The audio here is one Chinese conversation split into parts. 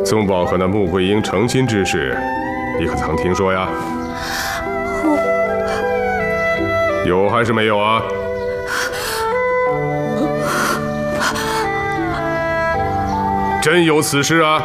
宗保和那穆桂英成亲之事，你可曾听说呀？有还是没有啊？真有此事啊！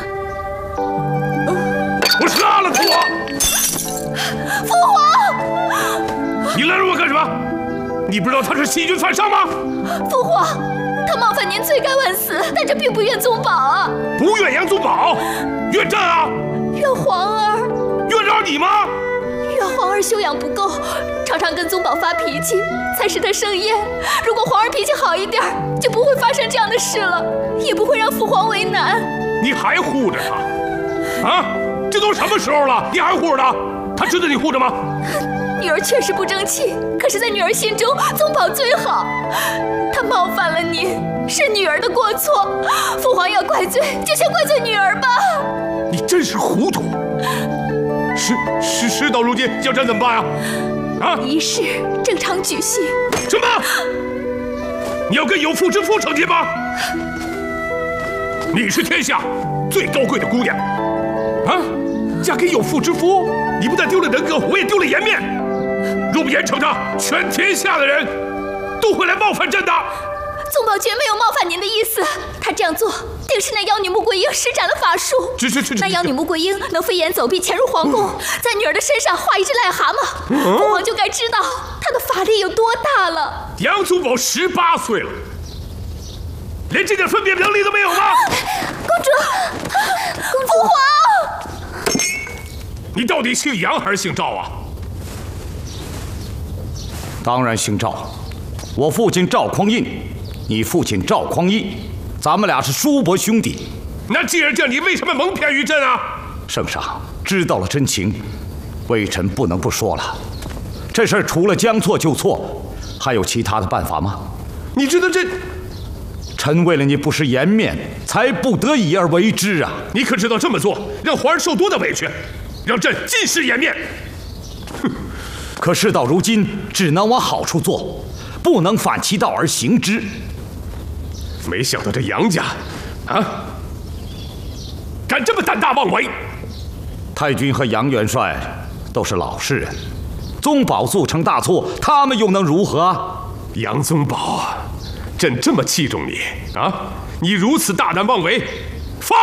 我杀了他！ 父皇， 你拦着我干什么？你不知道他是欺君犯上吗？ 父皇，他冒犯您罪该万死，但这并不怨宗保啊！ 不怨杨宗保，怨朕啊！ 怨皇儿， 怨着你吗？ 怨皇儿修养不够，常常跟宗保发脾气，才使他生厌。如果皇儿脾气好一点，就不会发生这样的事了，也不会让父皇为难。 你还护着他？啊，这都什么时候了，你还护着他？他值得你护着吗？ 女儿确实不争气，可是，在女儿心中，宗保最好。他冒犯了您，是女儿的过错。父皇要怪罪，就先怪罪女儿吧。 你真是糊涂！事到如今，叫朕怎么办啊？啊！ 仪式正常举行。 什么？你要跟有妇之夫成亲吗？你是天下最高贵的姑娘，啊！嫁给有妇之夫，你不但丢了人格，我也丢了颜面。若不严惩他，全天下的人都会来冒犯朕的。 宗保绝没有冒犯您的意思，他这样做定是那妖女穆桂英施展了法术。那妖女穆桂英能飞檐走壁潜入皇宫，在女儿的身上画一只癞蛤蟆，父皇就该知道她的法力有多大了。 杨宗保18岁了，连这点分辨能力都没有吗？ 公主，父皇， 你到底姓杨还是姓赵啊？ 当然姓赵，我父亲赵匡胤，你父亲赵匡义，咱们俩是叔伯兄弟。 那既然这样，你为什么蒙骗于朕啊？ 圣上知道了真情，微臣不能不说了。这事儿除了将错就错，还有其他的办法吗？ 你知道这…… 臣为了你不失颜面，才不得已而为之啊！ 你可知道这么做让皇上受多大委屈，让朕尽失颜面？ 哼！可事到如今，只能往好处做，不能反其道而行之。 没想到这杨家，啊，敢这么胆大妄为！ 太君和杨元帅都是老实人，宗保铸成大错，他们又能如何啊？ 杨宗保，朕这么器重你啊，你如此大胆妄为，